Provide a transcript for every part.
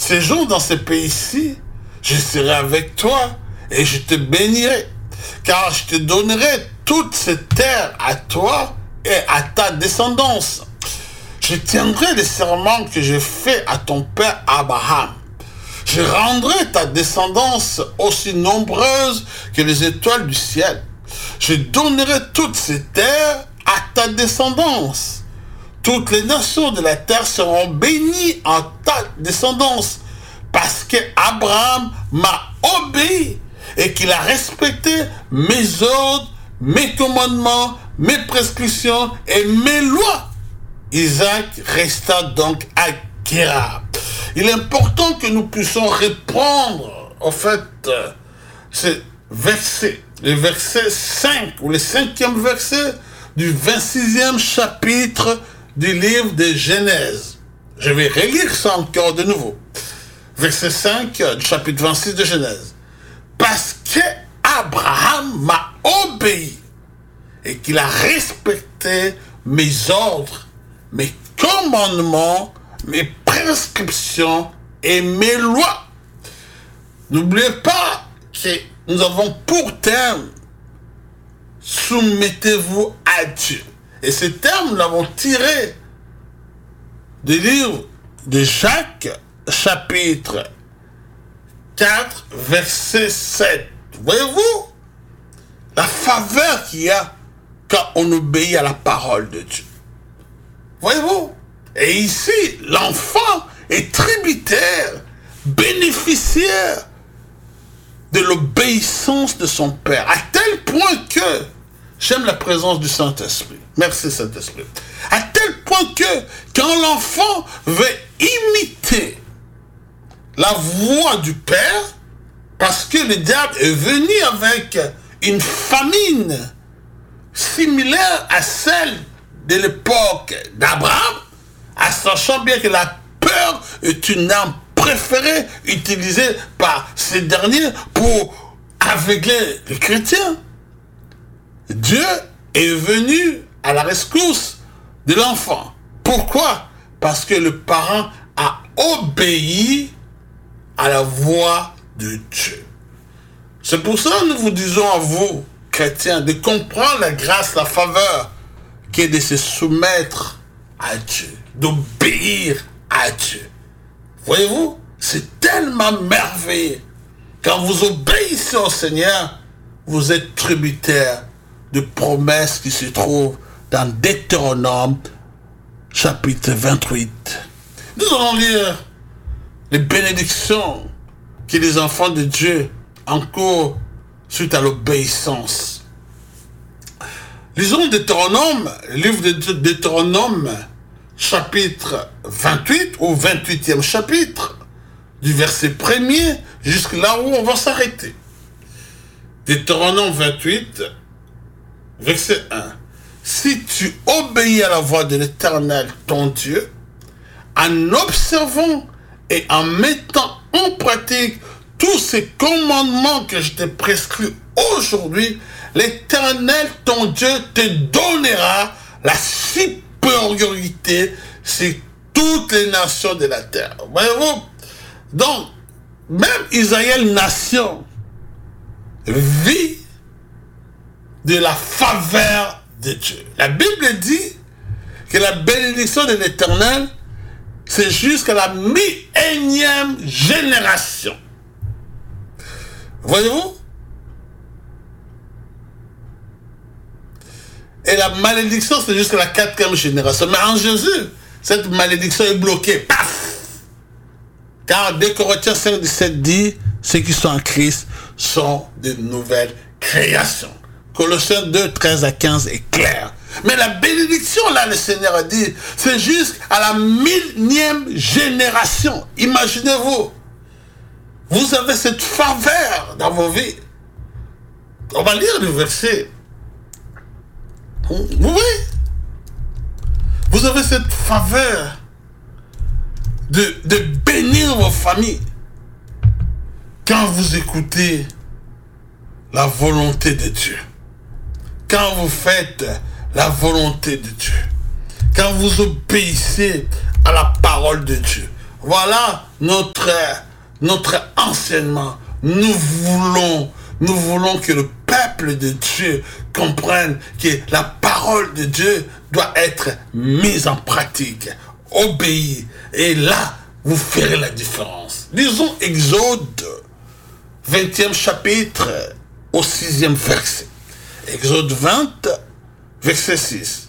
séjourne dans ce pays-ci, je serai avec toi et je te bénirai, car je te donnerai toute cette terre à toi et à ta descendance. Je tiendrai les serments que j'ai faits à ton père Abraham. Je rendrai ta descendance aussi nombreuse que les étoiles du ciel. Je donnerai toutes ces terres à ta descendance. Toutes les nations de la terre seront bénies en ta descendance, parce que Abraham m'a obéi et qu'il a respecté mes ordres, mes commandements, mes prescriptions et mes lois. Isaac resta donc à Guérar. Il est important que nous puissions reprendre, en fait, ce verset, le verset 5, ou le 5e verset du 26e chapitre du livre de Genèse. Je vais relire ça encore de nouveau. Verset 5 du chapitre 26 de Genèse. Parce que Abraham m'a obéi et qu'il a respecté mes ordres, mes commandements, mes prescriptions et mes lois. N'oubliez pas que nous avons pour terme soumettez-vous à Dieu. Et ce terme, nous l'avons tiré du livre de Jacques, chapitre 4, verset 7. Voyez-vous la faveur qu'il y a quand on obéit à la parole de Dieu. Voyez-vous? Et ici, l'enfant est tributaire, bénéficiaire de l'obéissance de son père, à tel point que j'aime la présence du Saint-Esprit. Merci Saint-Esprit. À tel point que quand l'enfant veut imiter la voix du père, parce que le diable est venu avec une famine similaire à celle de l'époque d'Abraham, en sachant bien que la peur est une arme préférée utilisée par ces derniers pour aveugler les chrétiens. Dieu est venu à la rescousse de l'enfant. Pourquoi? Parce que le parent a obéi à la voix de Dieu. C'est pour ça que nous vous disons à vous, chrétiens, de comprendre la grâce, la faveur, qui est de se soumettre à Dieu, d'obéir à Dieu. Voyez-vous, c'est tellement merveilleux. Quand vous obéissez au Seigneur, vous êtes tributaire de promesses qui se trouvent dans Deutéronome, chapitre 28. Nous allons lire les bénédictions que les enfants de Dieu encourent suite à l'obéissance. Lisons Deutéronome, le livre de Deutéronome, chapitre 28, ou 28e chapitre, du verset 1er jusqu'à là où on va s'arrêter. Deutéronome 28, verset 1. Si tu obéis à la voix de l'Éternel, ton Dieu, en observant et en mettant en pratique tous ces commandements que je t'ai prescrits aujourd'hui, l'Éternel, ton Dieu, te donnera la supériorité sur toutes les nations de la terre. Voyez-vous? Donc, même Israël, nation, vit de la faveur de Dieu. La Bible dit que la bénédiction de l'Éternel, c'est jusqu'à la 1000e génération. Voyez-vous? Et la malédiction, c'est jusqu'à la 4e génération. Mais en Jésus, cette malédiction est bloquée. Paf! Car 2 Corinthiens 5, 17 dit, ceux qui sont en Christ sont de nouvelles créations. Colossiens 2, 13 à 15 est clair. Mais la bénédiction, là, le Seigneur a dit, c'est jusqu'à la 1000e génération. Imaginez-vous, vous avez cette faveur dans vos vies. On va lire le verset. Vous voyez? Vous avez cette faveur de bénir vos familles quand vous écoutez la volonté de Dieu. Quand vous faites la volonté de Dieu. Quand vous obéissez à la parole de Dieu. Voilà notre enseignement. Nous voulons que le peuple de Dieu comprenne que la parole de Dieu doit être mise en pratique, obéie. Et là, vous ferez la différence. Lisons Exode, 20e chapitre, au 6e verset. Exode 20, verset 6.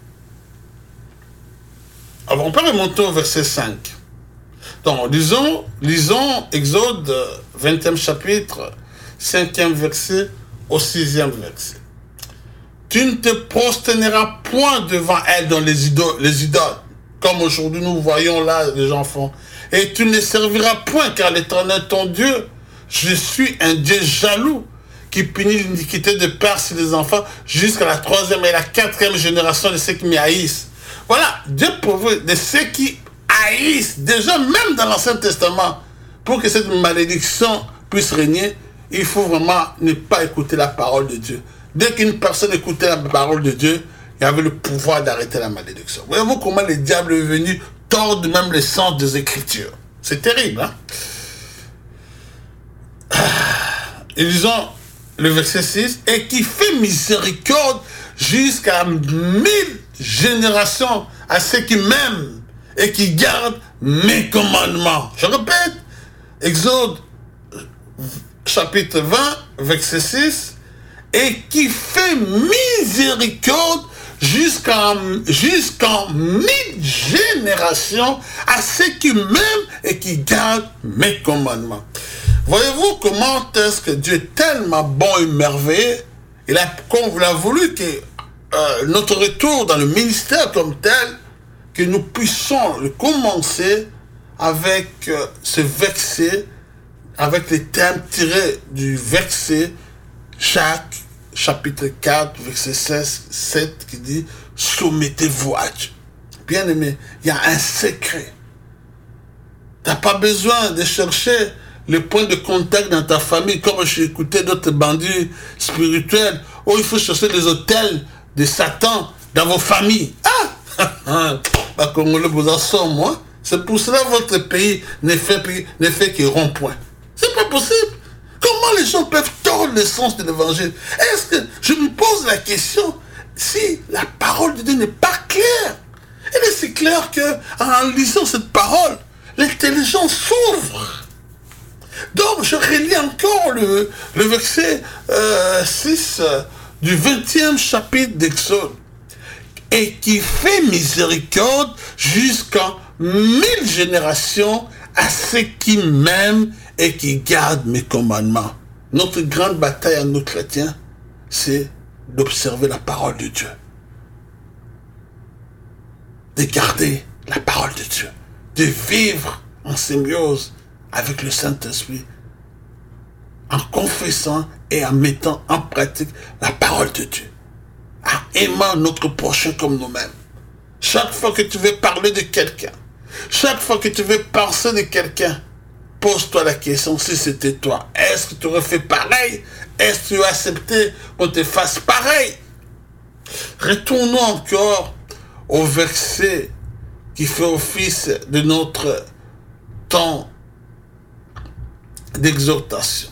Alors, on peut remonter au verset 5. Donc, lisons Exode 20e chapitre, 5e verset au 6e verset. Tu ne te prosterneras point devant elle dans les idoles, comme aujourd'hui nous voyons là les gens font. Et tu ne serviras point, car l'Éternel ton Dieu, je suis un Dieu jaloux, qui punit l'iniquité de père sur les enfants jusqu'à la 3e et la 4e génération de ceux qui m'y haïssent. Voilà, Dieu pourvu de ceux qui haïssent, déjà même dans l'Ancien Testament, pour que cette malédiction puisse régner, il faut vraiment ne pas écouter la parole de Dieu. Dès qu'une personne écoutait la parole de Dieu, il avait le pouvoir d'arrêter la malédiction. Voyez-vous comment le diable est venu tordre même le sens des Écritures. C'est terrible, hein? Et lisons le verset 6, et qui fait miséricorde jusqu'à 1000 générations à ceux qui m'aiment et qui gardent mes commandements. Je répète, Exode chapitre 20, verset 6, et qui fait miséricorde jusqu'en 1000 générations à ceux qui m'aiment et qui gardent mes commandements. Voyez-vous comment est-ce que Dieu est tellement bon et merveilleux, il a voulu que notre retour dans le ministère comme tel, que nous puissions le commencer avec ce verset, avec les thèmes tirés du verset Jacques, chapitre 4, verset 16, 7, qui dit « Soumettez-vous à Dieu ». Bien aimé, il y a un secret. Tu n'as pas besoin de chercher le point de contact dans ta famille, comme j'ai écouté d'autres bandits spirituels, où il faut chercher les hôtels de Satan dans vos familles. Ah! Bah, Congolais, vous en sortez, moi. C'est pour cela que votre pays ne fait que rond-point. C'est pas possible. Comment les gens peuvent tordre le sens de l'évangile? Est-ce que je me pose la question si la parole de Dieu n'est pas claire? Et c'est clair qu'en lisant cette parole, l'intelligence s'ouvre. Donc, je relis encore le verset 6 du 20e chapitre d'Exode. Et qui fait miséricorde jusqu'en 1000 générations à ceux qui m'aiment et qui gardent mes commandements. Notre grande bataille à nous chrétiens, c'est d'observer la parole de Dieu. De garder la parole de Dieu. De vivre en symbiose avec le Saint-Esprit, en confessant et en mettant en pratique la parole de Dieu, en aimant notre prochain comme nous-mêmes. Chaque fois que tu veux parler de quelqu'un, chaque fois que tu veux penser de quelqu'un, pose-toi la question, si c'était toi, est-ce que tu aurais fait pareil? Est-ce que tu as accepté qu'on te fasse pareil? Retournons encore au verset qui fait office de notre temps d'exhortation.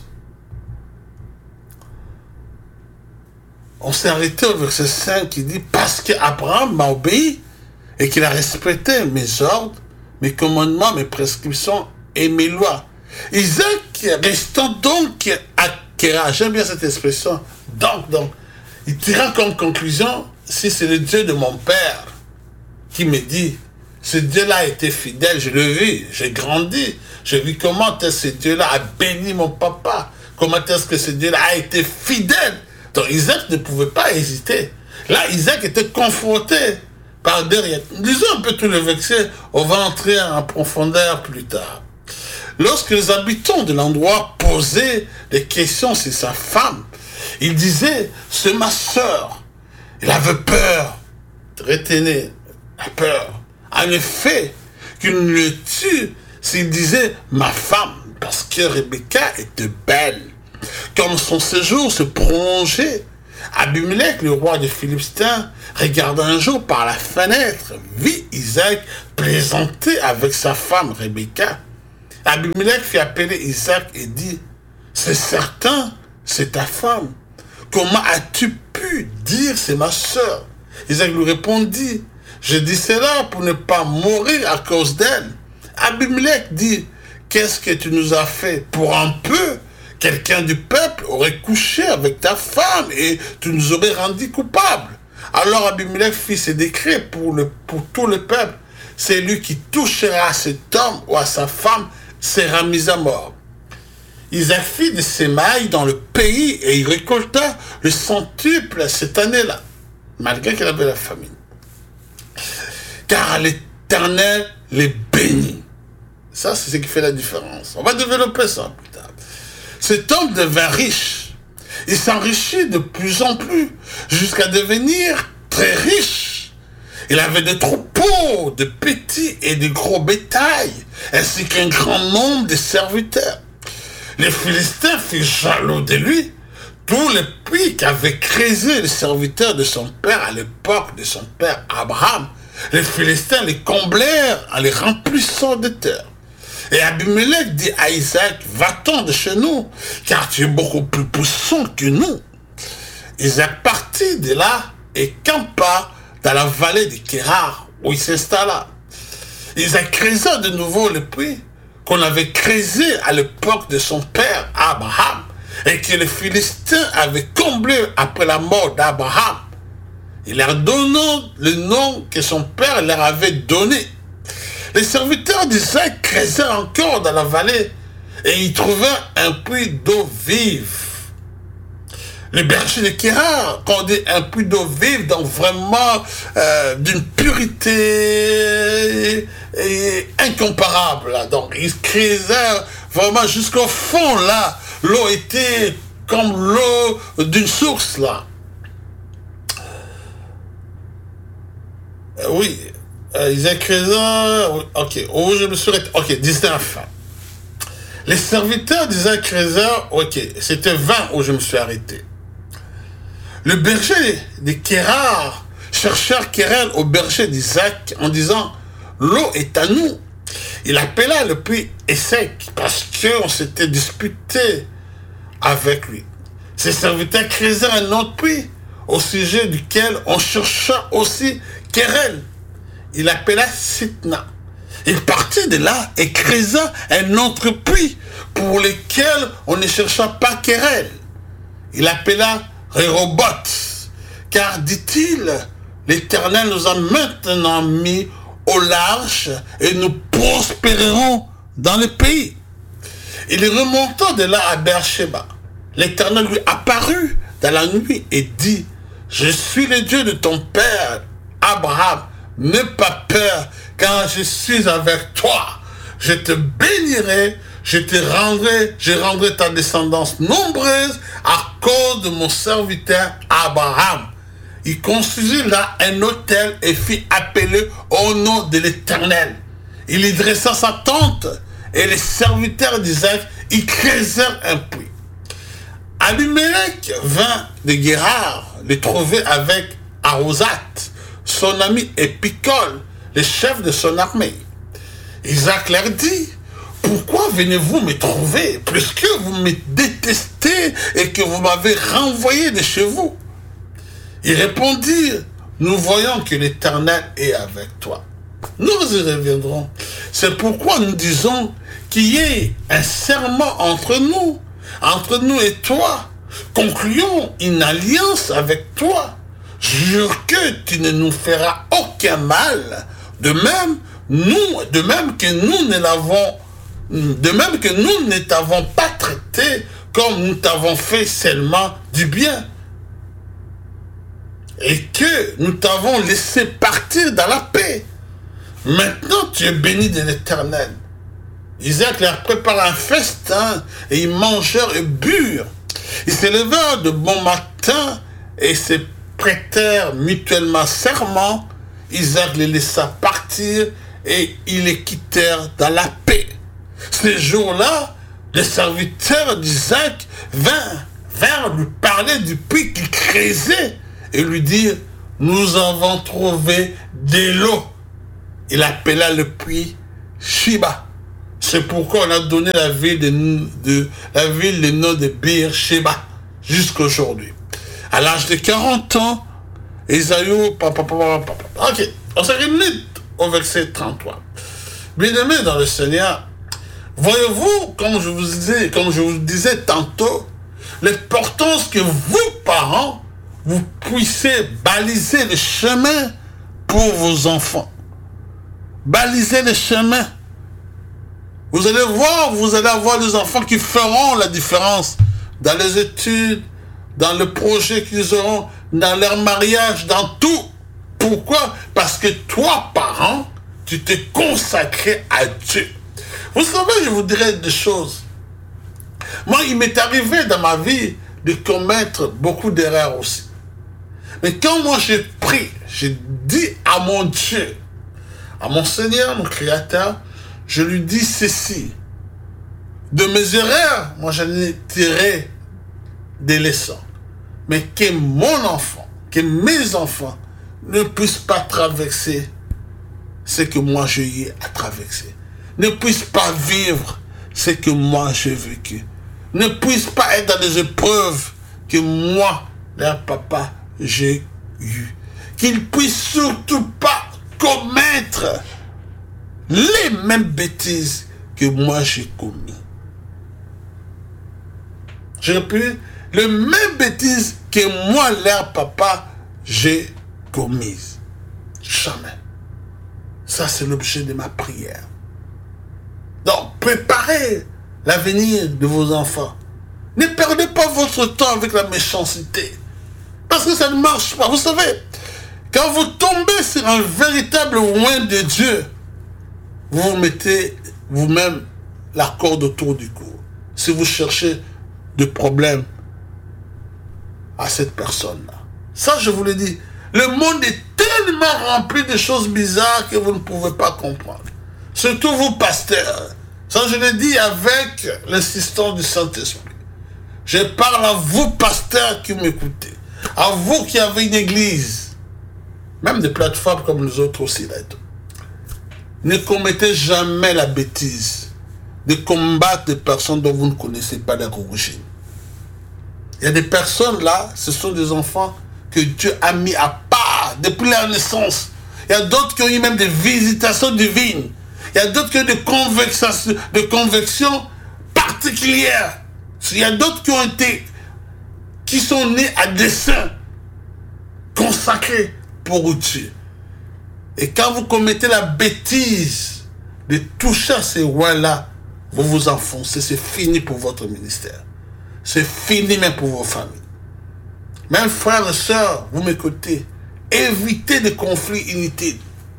On s'est arrêté au verset 5 qui dit « Parce qu'Abraham m'a obéi et qu'il a respecté mes ordres, mes commandements, mes prescriptions et mes lois. » Isaac restant donc à Kéra, j'aime bien cette expression, donc, il tira comme conclusion, si c'est le Dieu de mon père qui me dit, ce Dieu-là a été fidèle, je le vis, j'ai grandi, j'ai vu comment est-ce que ce Dieu-là a béni mon papa, comment est-ce que ce Dieu-là a été fidèle. Donc Isaac ne pouvait pas hésiter. Là, Isaac était confronté par derrière. Lisons un peu tout le verset, on va entrer en profondeur plus tard. Lorsque les habitants de l'endroit posaient des questions sur sa femme, il disait, c'est ma sœur. Il avait peur. Retenez la peur. En effet, qu'il ne le tue s'il disait ma femme, parce que Rebecca était belle. Comme son séjour se prolongeait, Abimelech, le roi des Philistins, regardant un jour par la fenêtre, vit Isaac plaisanter avec sa femme Rebecca. Abimelech fit appeler Isaac et dit, « C'est certain, c'est ta femme. Comment as-tu pu dire c'est ma sœur ?» Isaac lui répondit, « Je dis cela pour ne pas mourir à cause d'elle. » Abimelech dit, « Qu'est-ce que tu nous as fait? Pour un peu, quelqu'un du peuple aurait couché avec ta femme et tu nous aurais rendus coupables. » Alors Abimelech fit ses décrets pour tout le peuple. C'est lui qui touchera à cet homme ou à sa femme sera mis à mort. Isaac fit des semailles dans le pays et il récolta le centuple cette année-là, malgré qu'il avait la famine. Car l'Éternel les bénit. Ça, c'est ce qui fait la différence. On va développer ça plus tard. Cet homme devint riche. Il s'enrichit de plus en plus jusqu'à devenir très riche. Il avait des troupeaux de petits et de gros bétail, ainsi qu'un grand nombre de serviteurs. Les Philistins furent jaloux de lui. Tous les puits qu'avait creusés les serviteurs de son père à l'époque de son père Abraham, les Philistins les comblèrent en les remplissant de terre. Et Abimelech dit à Isaac, « Va-t'en de chez nous, car tu es beaucoup plus puissant que nous. » Isaac partit de là et campa dans la vallée de Kérar, où il s'installa. Isaac creusa de nouveau le puits qu'on avait creusé à l'époque de son père Abraham et que les Philistins avaient comblé après la mort d'Abraham. Il leur donna le nom que son père leur avait donné. Les serviteurs d'Isaac creusèrent encore dans la vallée et y trouvèrent un puits d'eau vive. Les bergers de Kérar, quand on dit un puits d'eau vive, donc vraiment d'une pureté incomparable. Là. Donc ils creusèrent vraiment jusqu'au fond là. L'eau était comme l'eau d'une source là. Oui, Isaac creusa, ok, où je me suis arrêté, ok, 19. Les serviteurs d'Isaac creusa, ok, c'était 20 où je me suis arrêté. Le berger de Kérar cherchèrent querelle au berger d'Isaac en disant « L'eau est à nous ». Il appela le puits Essek parce qu'on s'était disputé avec lui. Ses serviteurs creusèrent un autre puits au sujet duquel on chercha aussi querelle. Il appela Sitna. Il partit de là et creusa un autre puits pour lequel on ne chercha pas querelle. Il appela Rehoboth, car, dit-il, l'Éternel nous a maintenant mis au large et nous prospérerons dans le pays. Il remonta de là à Beersheba. L'Éternel lui apparut dans la nuit et dit, « Je suis le Dieu de ton père, Abraham, n'aie pas peur, car je suis avec toi. Je te bénirai, je rendrai ta descendance nombreuse à cause de mon serviteur Abraham. » Il construisit là un autel et fit appeler au nom de l'Éternel. Il y dressa sa tente et les serviteurs d'Isaac y creusèrent un puits. Abimelech vint de Guérar le trouver avec Arosat, son ami, et Picol, le chef de son armée. Isaac leur dit, « Pourquoi venez-vous me trouver, puisque vous me détestez et que vous m'avez renvoyé de chez vous ?» Ils répondirent, « Nous voyons que l'Éternel est avec toi. » Nous y reviendrons. C'est pourquoi nous disons qu'il y ait un serment entre nous et toi. Concluons une alliance avec toi. Jure que tu ne nous feras aucun mal. De même que nous ne t'avons pas traité comme nous t'avons fait seulement du bien. Et que nous t'avons laissé partir dans la paix. Maintenant, tu es béni de l'Éternel. Isaac leur prépara un festin et ils mangèrent et burent. Ils se levèrent de bon matin et se prêtèrent mutuellement serment. Isaac les laissa partir et ils les quittèrent dans la paix. Ce jour-là, les serviteurs d'Isaac vinrent vinrent lui parler du puits qu'il creusait et lui dire, nous avons trouvé de l'eau. Il appela le puits Shiba. C'est pourquoi on a donné la ville le nom de Bir Sheba jusqu'aujourd'hui. À l'âge de 40 ans, Ésaü, ok, on se réunit au verset 33. Bien-aimés dans le Seigneur, voyez-vous, comme je vous disais tantôt, l'importance que vous, parents, vous puissiez baliser le chemin pour vos enfants. Baliser le chemin. Vous allez voir, vous allez avoir des enfants qui feront la différence dans les études, dans le projet qu'ils auront, dans leur mariage, dans tout. Pourquoi? Parce que toi, parent, tu t'es consacré à Dieu. Vous savez, je vous dirais des choses. Moi, il m'est arrivé dans ma vie de commettre beaucoup d'erreurs aussi. Mais quand moi j'ai pris, j'ai dit à mon Dieu, à mon Seigneur, mon Créateur, je lui dis ceci. De mes erreurs, moi j'en ai tiré des leçons. Mais que mon enfant, que mes enfants ne puissent pas traverser ce que moi j'ai eu à traverser. Ne puissent pas vivre ce que moi j'ai vécu. Ne puissent pas être dans des épreuves que moi, leur papa, j'ai eu. Qu'ils puissent surtout pas commettre les mêmes bêtises que moi j'ai commis. Je répète, les mêmes bêtises que moi, leur papa, j'ai commises. Jamais. Ça, c'est l'objet de ma prière. Donc, préparez l'avenir de vos enfants. Ne perdez pas votre temps avec la méchanceté. Parce que ça ne marche pas. Vous savez, quand vous tombez sur un véritable loin de Dieu, vous vous mettez vous-même la corde autour du cou. Si vous cherchez des problèmes à cette personne-là. Ça, je vous le dis. Le monde est tellement rempli de choses bizarres que vous ne pouvez pas comprendre. Surtout vous, pasteurs. Ça, je le dis avec l'insistance du Saint-Esprit. Je parle à vous, pasteurs, qui m'écoutez. À vous qui avez une église. Même des plateformes comme nous autres aussi, là. Ne commettez jamais la bêtise de combattre des personnes dont vous ne connaissez pas leur origine. Il y a des personnes là, ce sont des enfants que Dieu a mis à part depuis leur naissance. Il y a d'autres qui ont eu même des visitations divines. Il y a d'autres qui ont des convictions particulières. Il y a d'autres qui sont nés à dessein, consacrés pour Dieu. Et quand vous commettez la bêtise de toucher à ces rois-là, vous vous enfoncez, c'est fini pour votre ministère. C'est fini même pour vos familles. Même frères et sœurs, vous m'écoutez, évitez des conflits inutiles.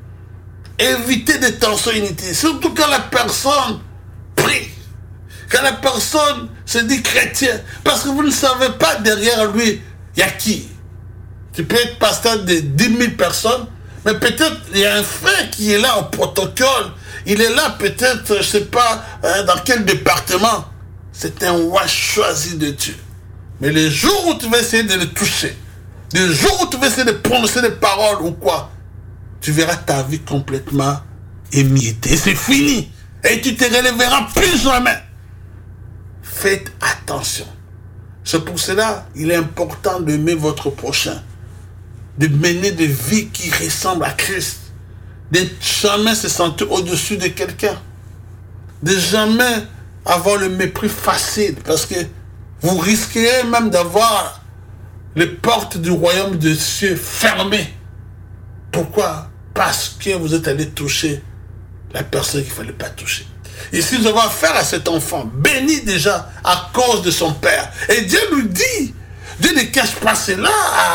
Évitez des tensions inutiles. Surtout quand la personne prie. Quand la personne se dit chrétien. Parce que vous ne savez pas derrière lui, il y a qui. Tu peux être pasteur de 10 000 personnes, mais peut-être il y a un frère qui est là au protocole. Il est là peut-être, je ne sais pas, dans quel département. C'est un roi choisi de Dieu. Mais les jours où tu vas essayer de le toucher, les jours où tu vas essayer de prononcer des paroles ou quoi, tu verras ta vie complètement émiettée. C'est fini. Et tu te relèveras plus jamais. Faites attention. C'est pour cela qu'il est important d'aimer votre prochain. De mener des vies qui ressemblent à Christ. De jamais se sentir au-dessus de quelqu'un. De jamais avoir le mépris facile. Parce que vous risquerez même d'avoir les portes du royaume de Dieu fermées. Pourquoi? Parce que vous êtes allé toucher la personne qu'il ne fallait pas toucher. Ici, nous avons affaire à cet enfant, béni déjà à cause de son père. Et Dieu lui dit, Dieu ne cache pas cela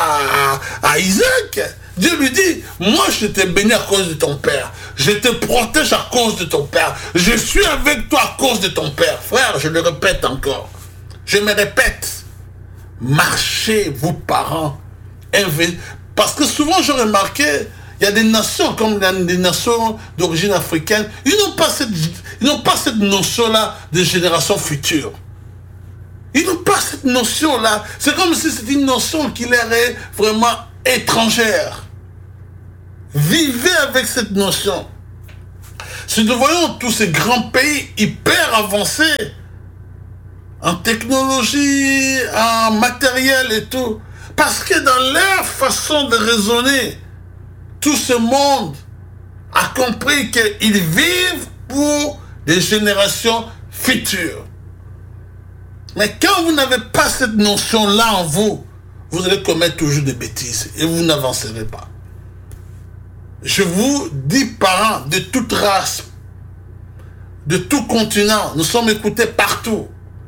à Isaac. Dieu lui dit, moi je t'ai béni à cause de ton père. Je te protège à cause de ton père. Je suis avec toi à cause de ton père. Frère, je le répète encore. Je me répète. Marchez, vous parents. Parce que souvent, j'ai remarqué, il y a des nations, comme des nations d'origine africaine, ils n'ont pas cette notion-là de génération future. Ils n'ont pas cette notion-là. C'est comme si c'était une notion qui leur est vraiment étrangère. Vivez avec cette notion. Si nous voyons tous ces grands pays hyper avancés, en technologie, en matériel et tout, parce que dans leur façon de raisonner, tout ce monde a compris qu'ils vivent pour des générations futures. Mais quand vous n'avez pas cette notion-là en vous, vous allez commettre toujours des bêtises et vous n'avancerez pas. Je vous dis, parents de toute race, de tout continent, nous sommes écoutés partout,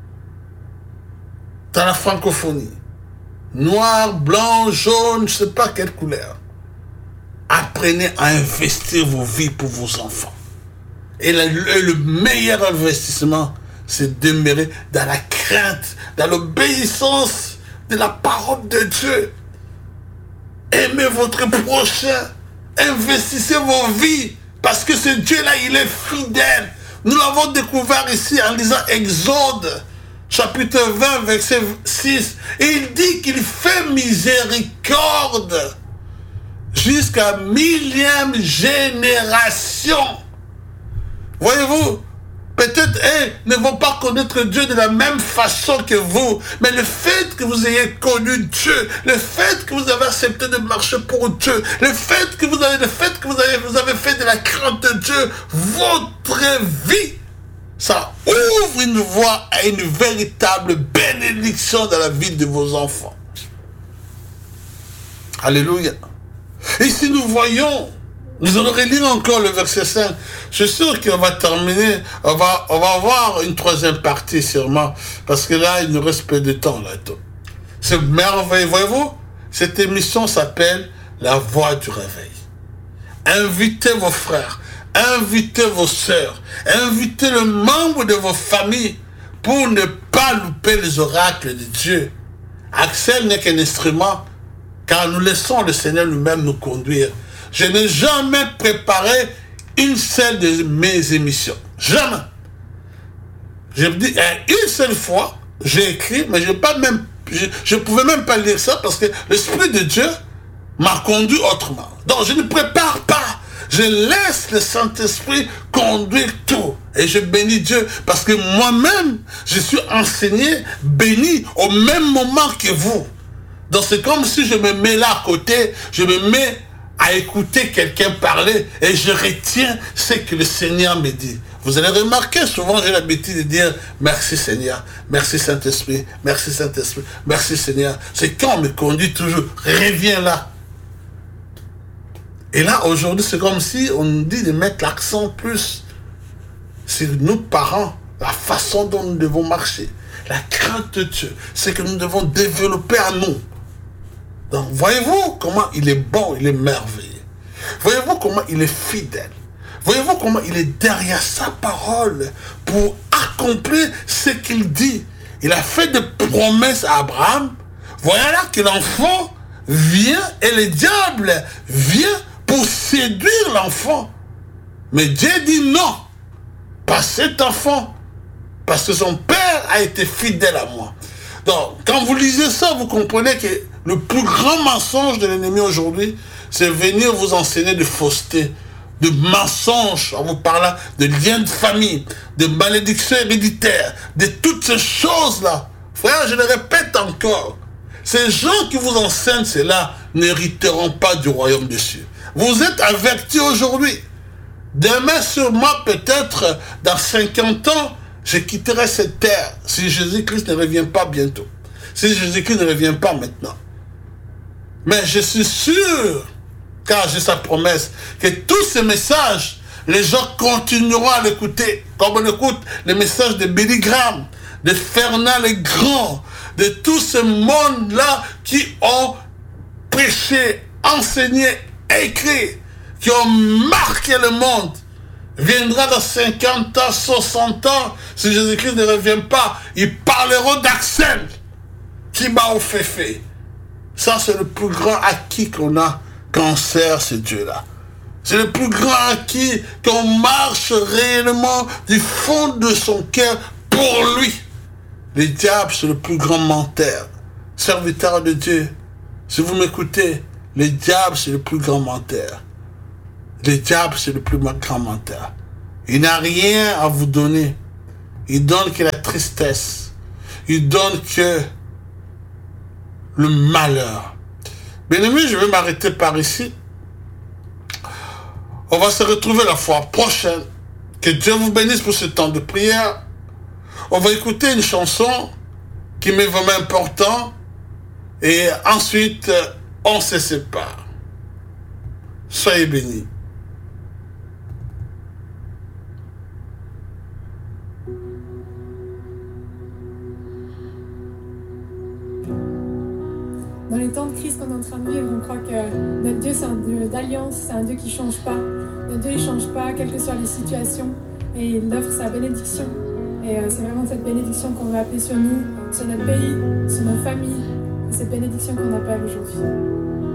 dans la francophonie. Noir, blanc, jaune, je ne sais pas quelle couleur. Apprenez à investir vos vies pour vos enfants. Et le meilleur investissement, c'est de demeurer dans la crainte, dans l'obéissance de la parole de Dieu. Aimez votre prochain. Investissez vos vies. Parce que ce Dieu-là, il est fidèle. Nous l'avons découvert ici en lisant Exode, chapitre 20, verset 6. Et il dit qu'il fait miséricorde jusqu'à 1000e génération. Voyez-vous, peut-être ne vont pas connaître Dieu de la même façon que vous, mais le fait que vous ayez connu Dieu, le fait que vous avez accepté de marcher pour Dieu, le fait que vous avez fait de la crainte de Dieu votre vie, ça ouvre une voie à une véritable bénédiction dans la vie de vos enfants. Alléluia. Et si nous voyons, nous allons relire encore le verset 5. Je suis sûr qu'on va terminer, on va avoir une troisième partie sûrement, parce que là, il nous reste peu de temps. C'est merveilleux, voyez-vous, cette émission s'appelle La Voix du Réveil. Invitez vos frères, invitez vos sœurs, invitez le membre de vos familles pour ne pas louper les oracles de Dieu. Axel n'est qu'un instrument, car nous laissons le Seigneur lui-même nous conduire. Je n'ai jamais préparé une seule de mes émissions. Jamais. Je me dis, une seule fois, j'ai écrit, mais je ne pouvais même pas lire ça parce que l'Esprit de Dieu m'a conduit autrement. Donc, je ne prépare pas. Je laisse le Saint-Esprit conduire tout. Et je bénis Dieu parce que moi-même, je suis enseigné, béni au même moment que vous. Donc, c'est comme si je me mets là à côté, je me mets à écouter quelqu'un parler et je retiens ce que le Seigneur me dit. Vous allez remarquer, souvent j'ai l'habitude de dire merci Seigneur, merci Saint-Esprit, merci Saint-Esprit, merci Seigneur. C'est quand on me conduit toujours, reviens là. Et là, aujourd'hui, c'est comme si on nous dit de mettre l'accent plus sur nos parents, la façon dont nous devons marcher, la crainte de Dieu, c'est que nous devons développer en nous. Donc, voyez-vous comment il est bon, il est merveilleux. Voyez-vous comment il est fidèle. Voyez-vous comment il est derrière sa parole pour accomplir ce qu'il dit. Il a fait des promesses à Abraham. Voilà que l'enfant vient et le diable vient pour séduire l'enfant. Mais Dieu dit non, pas cet enfant, parce que son père a été fidèle à moi. Donc, quand vous lisez ça, vous comprenez que le plus grand mensonge de l'ennemi aujourd'hui, c'est venir vous enseigner de fausseté, de mensonges, en vous parlant de liens de famille, de malédictions héréditaires, de toutes ces choses-là. Frère, je le répète encore, ces gens qui vous enseignent cela n'hériteront pas du royaume des cieux. Vous êtes avertis aujourd'hui. Demain, sûrement, peut-être, dans 50 ans, je quitterai cette terre si Jésus-Christ ne revient pas bientôt. Si Jésus-Christ ne revient pas maintenant. Mais je suis sûr, car j'ai sa promesse, que tous ces messages, les gens continueront à l'écouter. Comme on écoute les messages de Billy Graham, de Fernand le Grand, de tout ce monde-là qui ont prêché, enseigné, écrit, qui ont marqué le monde. Viendra dans 50 ans, 60 ans, si Jésus-Christ ne revient pas, ils parleront d'Axel, qui m'a fait. Ça, c'est le plus grand acquis qu'on a quand on sert ce Dieu-là. C'est le plus grand acquis qu'on marche réellement du fond de son cœur pour lui. Le diable, c'est le plus grand menteur. Serviteur de Dieu, si vous m'écoutez, le diable, c'est le plus grand menteur. Le diable, c'est le plus grand menteur. Il n'a rien à vous donner. Il donne que la tristesse. Il donne que le malheur. Bien-aimés, je vais m'arrêter par ici. On va se retrouver la fois prochaine. Que Dieu vous bénisse pour ce temps de prière. On va écouter une chanson qui m'est vraiment importante. Et ensuite, on se sépare. Soyez bénis. Dans les temps de crise qu'on est en train de vivre, on croit que notre Dieu, c'est un Dieu d'alliance, c'est un Dieu qui ne change pas. Notre Dieu, il ne change pas, quelles que soient les situations. Et il offre sa bénédiction. Et c'est vraiment cette bénédiction qu'on veut appeler sur nous, sur notre pays, sur nos familles. C'est cette bénédiction qu'on appelle aujourd'hui.